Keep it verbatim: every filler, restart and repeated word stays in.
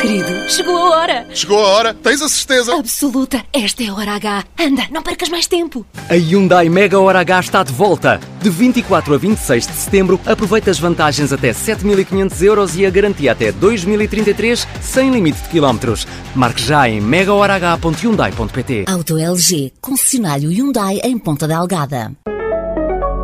querido, chegou a hora. Chegou a hora? Tens a certeza? Absoluta. Esta é a hora H. Anda, não percas mais tempo. A Hyundai Mega Hora H está de volta. De vinte e quatro a vinte e seis de setembro, aproveita as vantagens até sete mil e quinhentos euros e a garantia até dois mil e trinta e três, sem limite de quilómetros. Marque já em mega hora h ponto hyundai ponto pt. Auto L G, concessionário Hyundai em Ponta Delgada.